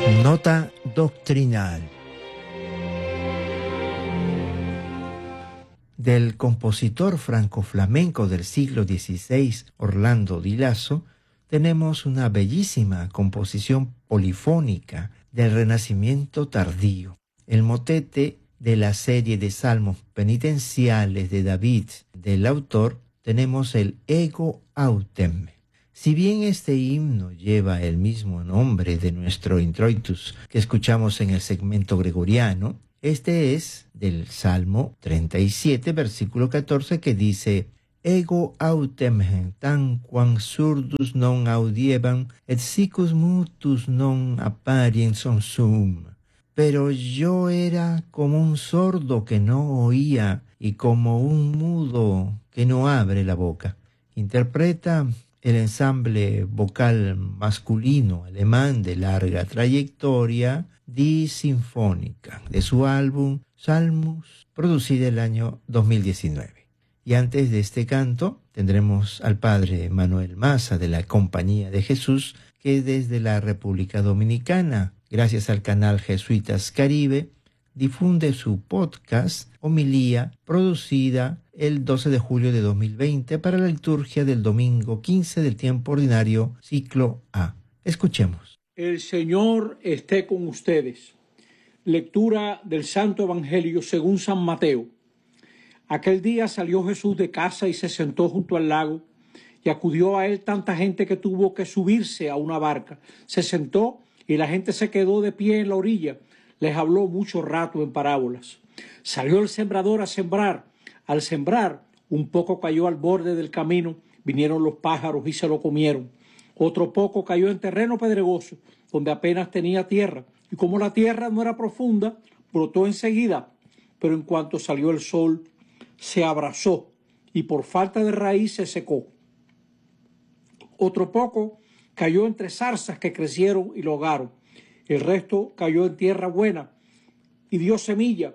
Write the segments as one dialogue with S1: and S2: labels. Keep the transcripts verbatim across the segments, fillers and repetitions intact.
S1: Nota doctrinal del compositor franco-flamenco del siglo dieciséis, Orlando Di Lasso, tenemos una bellísima composición polifónica del Renacimiento tardío. El motete de la serie de salmos penitenciales de David del autor tenemos el Ego Autem. Si bien este himno lleva el mismo nombre de nuestro introitus que escuchamos en el segmento gregoriano, este es del Salmo treinta y siete, versículo catorce, que dice: Ego autem tanquam surdus non audieban, et sicus mutus non apparien sum. Pero yo era como un sordo que no oía y como un mudo que no abre la boca. Interpreta el ensamble vocal masculino alemán de larga trayectoria, Die Sinfónica, de su álbum Salmus, producida el año dos mil diecinueve. Y antes de este canto tendremos al padre Manuel Maza de la Compañía de Jesús, que desde la República Dominicana, gracias al canal Jesuitas Caribe, difunde su podcast Homilía, producida el doce de julio de dos mil veinte para la liturgia del domingo quince del tiempo ordinario, ciclo A. Escuchemos.
S2: El Señor esté con ustedes. Lectura del Santo Evangelio según San Mateo. Aquel día salió Jesús de casa y se sentó junto al lago, y acudió a él tanta gente que tuvo que subirse a una barca. Se sentó y la gente se quedó de pie en la orilla. Les habló mucho rato en parábolas. Salió el sembrador a sembrar. Al sembrar, un poco cayó al borde del camino, vinieron los pájaros y se lo comieron. Otro poco cayó en terreno pedregoso, donde apenas tenía tierra, y como la tierra no era profunda, brotó enseguida, pero en cuanto salió el sol, se abrazó, y por falta de raíz se secó. Otro poco cayó entre zarzas que crecieron y lo ahogaron. El resto cayó en tierra buena y dio semilla,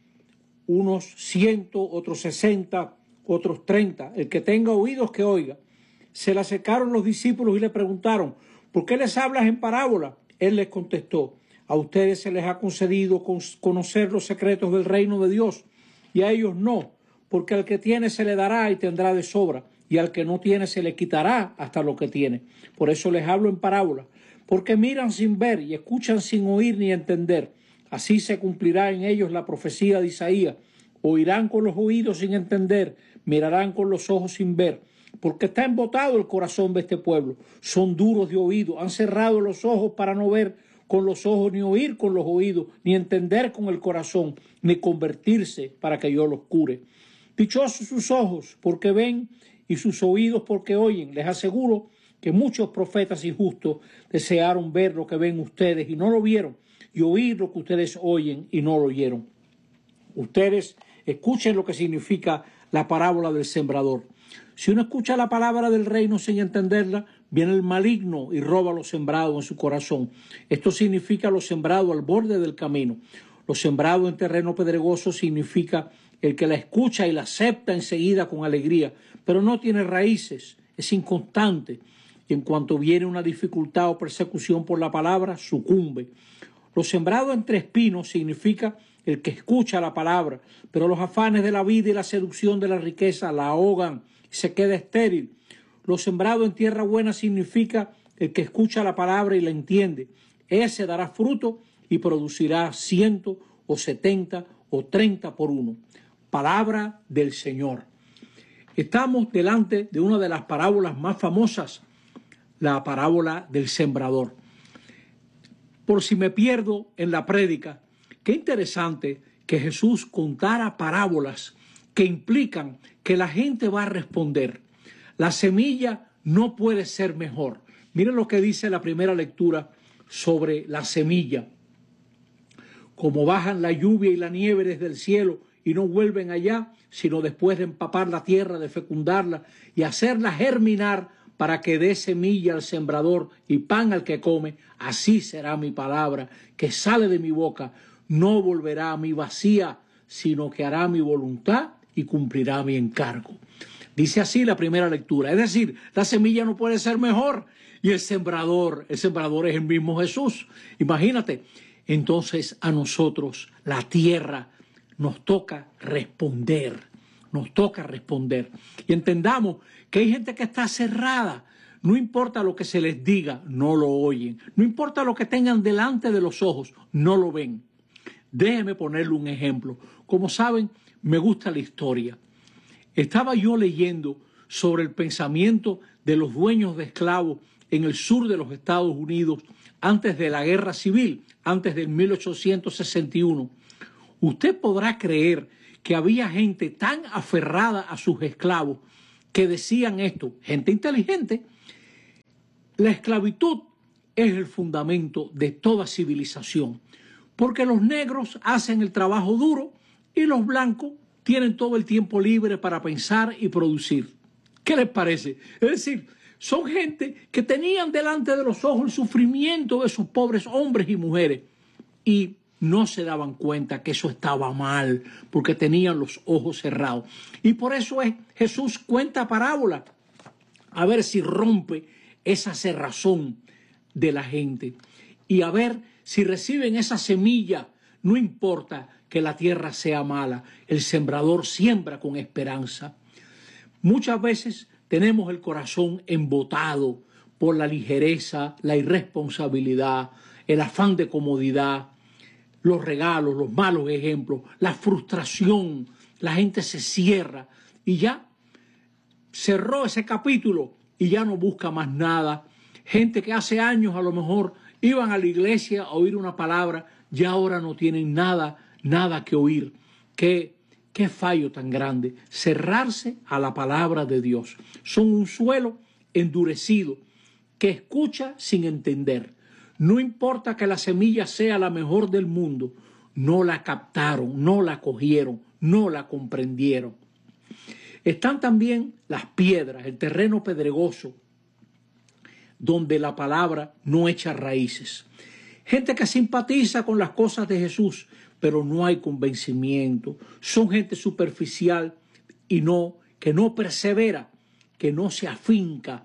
S2: unos ciento, otros sesenta, otros treinta. El que tenga oídos que oiga. Se le acercaron los discípulos y le preguntaron: ¿por qué les hablas en parábola? Él les contestó: a ustedes se les ha concedido conocer los secretos del reino de Dios, y a ellos no, porque al que tiene se le dará y tendrá de sobra, y al que no tiene se le quitará hasta lo que tiene. Por eso les hablo en parábola, porque miran sin ver y escuchan sin oír ni entender. Así se cumplirá en ellos la profecía de Isaías: oirán con los oídos sin entender, mirarán con los ojos sin ver, porque está embotado el corazón de este pueblo. Son duros de oído, han cerrado los ojos para no ver con los ojos, ni oír con los oídos, ni entender con el corazón, ni convertirse para que yo los cure. Dichosos sus ojos porque ven y sus oídos porque oyen. Les aseguro que muchos profetas injustos desearon ver lo que ven ustedes y no lo vieron, y oír lo que ustedes oyen y no lo oyeron. Ustedes escuchen lo que significa la parábola del sembrador. Si uno escucha la palabra del reino sin entenderla, viene el maligno y roba lo sembrado en su corazón. Esto significa lo sembrado al borde del camino. Lo sembrado en terreno pedregoso significa el que la escucha y la acepta enseguida con alegría, pero no tiene raíces, es inconstante, y en cuanto viene una dificultad o persecución por la palabra, sucumbe. Lo sembrado entre espinos significa el que escucha la palabra, pero los afanes de la vida y la seducción de la riqueza la ahogan y se queda estéril. Lo sembrado en tierra buena significa el que escucha la palabra y la entiende. Ese dará fruto y producirá ciento o setenta o treinta por uno. Palabra del Señor. Estamos delante de una de las parábolas más famosas, la parábola del sembrador. Por si me pierdo en la prédica, qué interesante que Jesús contara parábolas que implican que la gente va a responder. La semilla no puede ser mejor. Miren lo que dice la primera lectura sobre la semilla. Como bajan la lluvia y la nieve desde el cielo y no vuelven allá, sino después de empapar la tierra, de fecundarla y hacerla germinar para que dé semilla al sembrador y pan al que come, así será mi palabra que sale de mi boca. No volverá a mí vacía, sino que hará mi voluntad y cumplirá mi encargo. Dice así la primera lectura. Es decir, la semilla no puede ser mejor. Y el sembrador, el sembrador es el mismo Jesús. Imagínate. Entonces a nosotros, la tierra, nos toca responder. Nos toca responder. Y entendamos que hay gente que está cerrada. No importa lo que se les diga, no lo oyen. No importa lo que tengan delante de los ojos, no lo ven. Déjeme ponerle un ejemplo. Como saben, me gusta la historia. Estaba yo leyendo sobre el pensamiento de los dueños de esclavos en el sur de los Estados Unidos antes de la Guerra Civil, antes del mil ochocientos sesenta y uno. Usted podrá creer que había gente tan aferrada a sus esclavos que decían esto, gente inteligente: la esclavitud es el fundamento de toda civilización, porque los negros hacen el trabajo duro y los blancos tienen todo el tiempo libre para pensar y producir. ¿Qué les parece? Es decir, son gente que tenían delante de los ojos el sufrimiento de sus pobres hombres y mujeres y no se daban cuenta que eso estaba mal porque tenían los ojos cerrados. Y por eso es, Jesús cuenta parábola a ver si rompe esa cerrazón de la gente y a ver si reciben esa semilla. No importa que la tierra sea mala, el sembrador siembra con esperanza. Muchas veces tenemos el corazón embotado por la ligereza, la irresponsabilidad, el afán de comodidad, los regalos, los malos ejemplos, la frustración. La gente se cierra y ya cerró ese capítulo y ya no busca más nada. Gente que hace años a lo mejor iban a la iglesia a oír una palabra, ya ahora no tienen nada, nada que oír. Qué, qué fallo tan grande, cerrarse a la palabra de Dios. Son un suelo endurecido que escucha sin entender. No importa que la semilla sea la mejor del mundo, no la captaron, no la cogieron, no la comprendieron. Están también las piedras, el terreno pedregoso, donde la palabra no echa raíces. Gente que simpatiza con las cosas de Jesús, pero no hay convencimiento. Son gente superficial y no, que no persevera, que no se afinca.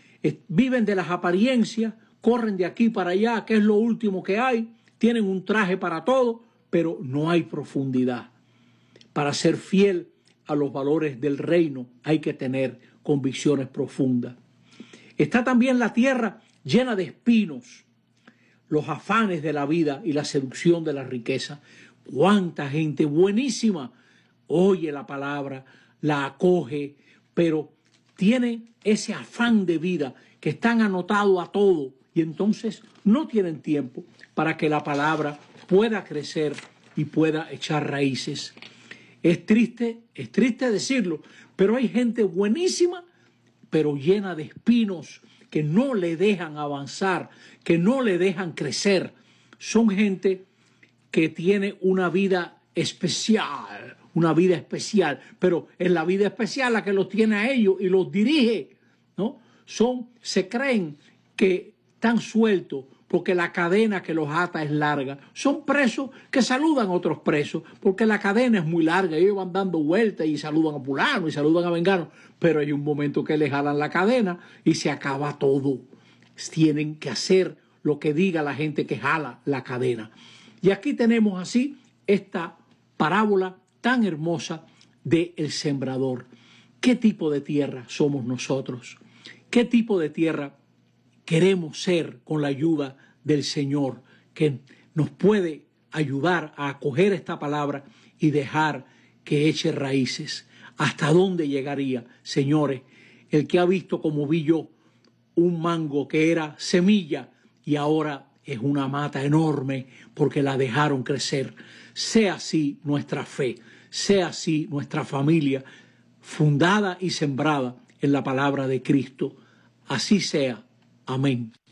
S2: Viven de las apariencias, corren de aquí para allá, que es lo último que hay, tienen un traje para todo, pero no hay profundidad. Para ser fiel a los valores del reino hay que tener convicciones profundas. Está también la tierra llena de espinos, los afanes de la vida y la seducción de la riqueza. Cuánta gente buenísima oye la palabra, la acoge, pero tiene ese afán de vida que están anotados a todo y entonces no tienen tiempo para que la palabra pueda crecer y pueda echar raíces. Es triste, es triste decirlo, pero hay gente buenísima, pero llena de espinos que no le dejan avanzar, que no le dejan crecer. Son gente que tiene una vida especial, una vida especial, pero es la vida especial la que los tiene a ellos y los dirige, ¿no? Son, se creen que están sueltos porque la cadena que los ata es larga. Son presos que saludan a otros presos porque la cadena es muy larga. Ellos van dando vueltas y saludan a fulano y saludan a vengano, pero hay un momento que les jalan la cadena y se acaba todo. Tienen que hacer lo que diga la gente que jala la cadena. Y aquí tenemos así esta parábola tan hermosa del sembrador. ¿Qué tipo de tierra somos nosotros? ¿Qué tipo de tierra queremos ser con la ayuda del Señor, que nos puede ayudar a acoger esta palabra y dejar que eche raíces? ¿Hasta dónde llegaría, señores? El que ha visto, como vi yo, un mango que era semilla y ahora es una mata enorme porque la dejaron crecer. Sea así nuestra fe, sea así nuestra familia, fundada y sembrada en la palabra de Cristo. Así sea. Amén.